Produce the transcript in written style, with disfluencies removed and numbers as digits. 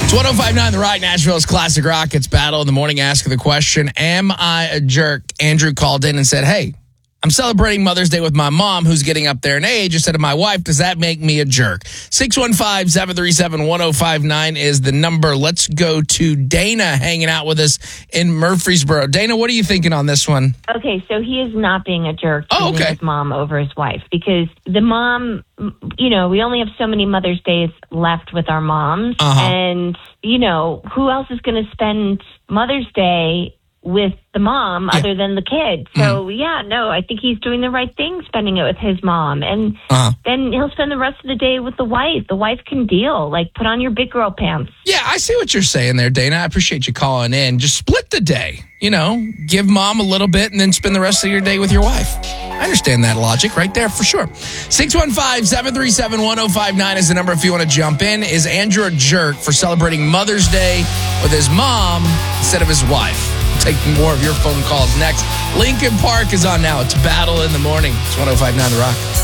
It's 105.9 The Rock, Nashville's classic rock. It's Battle in the Morning. Ask the question, am I a jerk? Andrew called in and said, hey, I'm celebrating Mother's Day with my mom, who's getting up there in age. Instead of my wife, does that make me a jerk? 615-737-1059 is the number. Let's go to Dana hanging out with us in Murfreesboro. Dana, what are you thinking on this one? Okay, so he is not being a jerk to his mom over his wife, because the mom, we only have so many Mother's Days left with our moms. And, who else is going to spend Mother's Day with the mom other than the kid? So, I think he's doing the right thing, spending it with his mom. And then he'll spend the rest of the day with the wife. The wife can deal. Like, put on your big girl pants. Yeah, I see what you're saying there, Dana. I appreciate you calling in. Just split the day. Give mom a little bit and then spend the rest of your day with your wife. I understand that logic right there for sure. 615-737-1059 is the number if you want to jump in. Is Andrew a jerk for celebrating Mother's Day with his mom instead of his wife? We'll take more of your phone calls next. Lincoln Park is on now. It's Battle in the Morning. It's 105.9 The Rock.